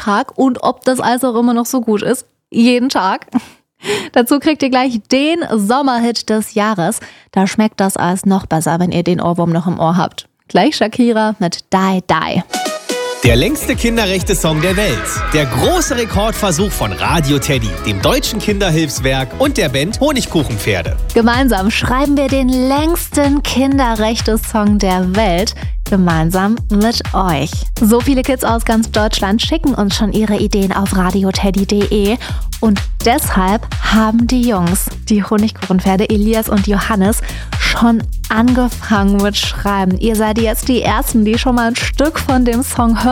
Tag und ob das Eis auch immer noch so gut ist. Jeden Tag. Dazu kriegt ihr gleich den Sommerhit des Jahres. Da schmeckt das Eis noch besser, wenn ihr den Ohrwurm noch im Ohr habt. Gleich Shakira mit Die Die. Der längste Kinderrechte-Song der Welt. Der große Rekordversuch von Radio Teddy, dem Deutschen Kinderhilfswerk und der Band Honigkuchenpferde. Gemeinsam schreiben wir den längsten Kinderrechte-Song der Welt. Gemeinsam mit euch. So viele Kids aus ganz Deutschland schicken uns schon ihre Ideen auf radioteddy.de. Und deshalb haben die Jungs, die Honigkuchenpferde Elias und Johannes, schon angefangen mit Schreiben. Ihr seid jetzt die Ersten, die schon mal ein Stück von dem Song hören.